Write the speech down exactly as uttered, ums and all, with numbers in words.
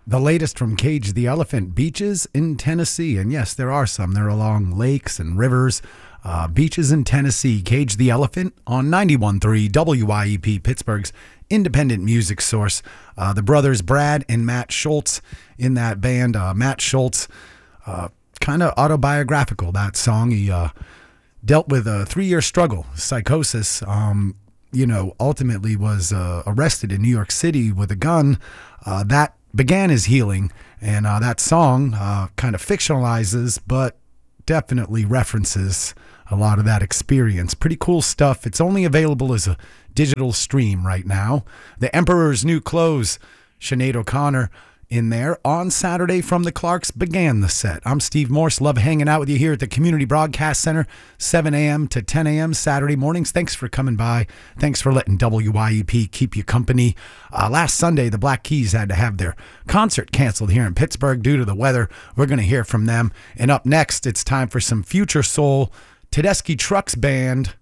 The latest from Cage the Elephant, Beaches in Tennessee. And yes, there are some. They're along lakes and rivers. Uh, beaches in Tennessee, Cage the Elephant on ninety-one point three W I E P, Pittsburgh's independent music source. Uh, the brothers Brad and Matt Schultz in that band. Uh, Matt Schultz, uh, kind of autobiographical, that song. He uh, dealt with a three-year struggle, psychosis. Um, you know, ultimately was uh, arrested in New York City with a gun. Uh, that began his healing, and uh, that song uh, kind of fictionalizes, but definitely references a lot of that experience. Pretty cool stuff. It's only available as a digital stream right now. The Emperor's New Clothes, Sinead O'Connor in there on Saturday from the Clarks began the set. I'm Steve Morse. Love hanging out with you here at the Community Broadcast Center, seven a.m. to ten a.m. Saturday mornings. Thanks for coming by. Thanks for letting W I E P keep you company. Uh, last Sunday, the Black Keys had to have their concert canceled here in Pittsburgh due to the weather. We're going to hear from them. And up next, it's time for some Future Soul, Tedeschi Trucks Band,